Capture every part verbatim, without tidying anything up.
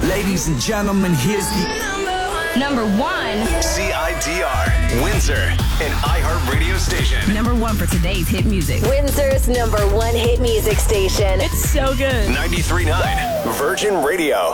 Ladies and gentlemen, here's the number one C I D R, Windsor, an iHeart radio station. Number one for today's hit music. Windsor's number one hit music station. It's so good. ninety-three point nine Virgin Radio.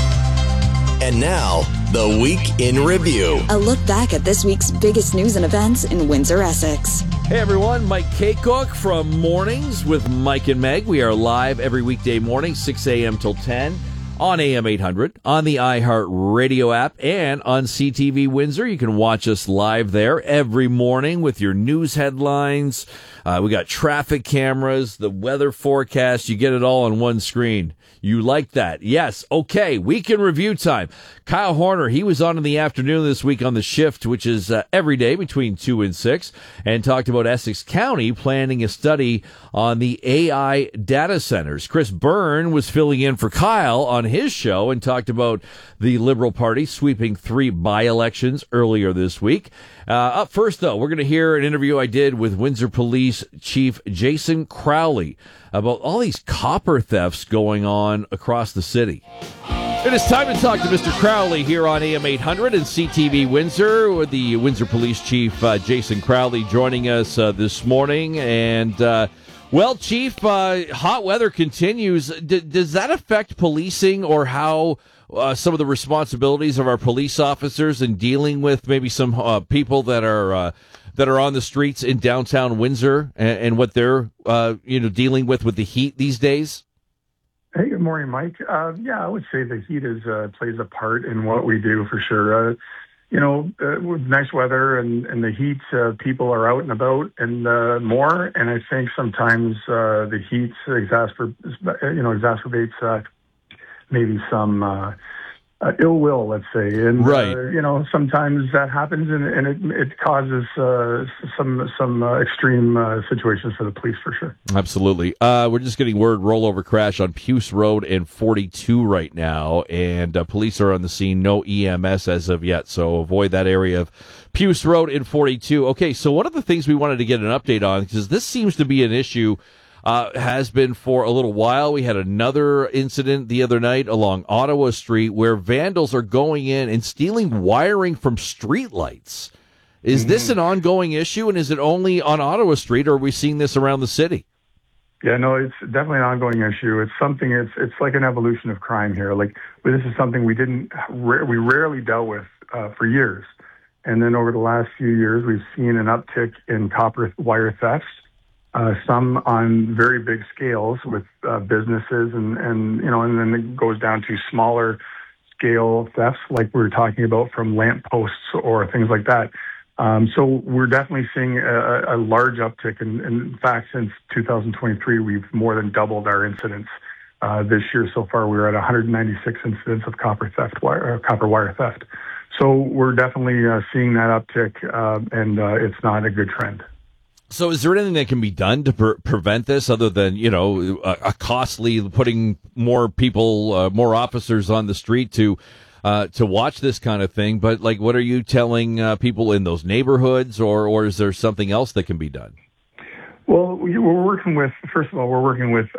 And now, the Week in Review. A look back at this week's biggest news and events in Windsor, Essex. Hey everyone, Mike Kaycook from Mornings with Mike and Meg. We are live every weekday morning, six a.m. till ten on A M eight hundred, on the iHeart Radio app, and on C T V Windsor. You can watch us live there every morning with your news headlines. Uh, we got traffic cameras, the weather forecast. You get it all on one screen. You like that? Yes. Okay. Week in review time. Kyle Horner, he was on in the afternoon this week on The Shift, which is uh, every day between two and six, and talked about Essex County planning a study on the A I data centers. Chris Byrne was filling in for Kyle on his show and talked about the Liberal Party sweeping three by-elections earlier this week. Uh, up first, though, we're going to hear an interview I did with Windsor Police Chief Jason Crowley about all these copper thefts going on across the city. It is time to talk to Mister Crowley here on A M eight hundred and C T V Windsor, with the Windsor Police Chief uh, Jason Crowley joining us uh, this morning. And, uh, well, Chief, uh, hot weather continues. D- does that affect policing or how uh, some of the responsibilities of our police officers in dealing with maybe some uh, people that are uh, that are on the streets in downtown Windsor and, and what they're uh, you know dealing with with the heat these days? Hey, good morning, Mike. Uh, yeah, I would say the heat is uh, plays a part in what we do for sure. Uh, you know, uh, with nice weather and, and the heat, uh, people are out and about and uh, more. And I think sometimes uh, the heat exacerbate, you know, exacerbates uh, maybe some uh, uh, ill will, let's say. And right. uh, you know, sometimes that happens, and, and it it causes uh, some some uh, extreme uh, situations for the police for sure. Absolutely. Uh, we're just getting word rollover crash on Puce Road and forty-two right now, and uh, police are on the scene. No E M S as of yet, so avoid that area of Puce Road and forty-two. Okay, so one of the things we wanted to get an update on, because this seems to be an issue, uh, has been for a little while. We had another incident the other night along Ottawa Street where vandals are going in and stealing wiring from streetlights. Is this an ongoing issue, and is it only on Ottawa Street, or are we seeing this around the city? Yeah, no, it's definitely an ongoing issue. It's something, it's it's like an evolution of crime here. Like, this is something we didn't, we rarely dealt with uh, for years. And then over the last few years, we've seen an uptick in copper wire thefts, uh, some on very big scales with uh, businesses, and, and, you know, and then it goes down to smaller scale thefts, like we were talking about, from lampposts or things like that. Um, so we're definitely seeing a, a large uptick. And in fact, since two thousand twenty-three, we've more than doubled our incidents. Uh, this year so far, we're at one hundred ninety-six incidents of copper theft, wire, uh, copper wire theft. So we're definitely uh, seeing that uptick, uh, and uh, it's not a good trend. So is there anything that can be done to pre- prevent this, other than, you know, a, a costly putting more people, uh, more officers on the street to Uh, to watch this kind of thing? But, like, what are you telling uh, people in those neighborhoods, or, or is there something else that can be done? Well, we're working with, first of all, we're working with